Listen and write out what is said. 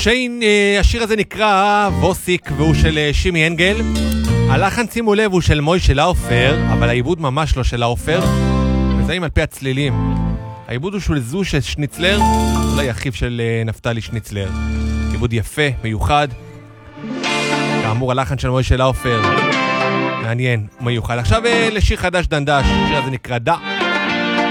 השיר הזה נקרא ווסיק והוא של שימי אנגל. הלחן, שימו לב, הוא של מוישה לאופר, אבל העיבוד ממש לא של לאופר. מזהים על פי הצלילים. העיבוד הוא של זו של שניצלר, אולי אחיו של נפתלי שניצלר. עיבוד יפה, מיוחד. כאמור, הלחן של מוישה לאופר. מעניין, מיוחד. עכשיו לשיר חדש דנדש, השיר הזה נקרא דה.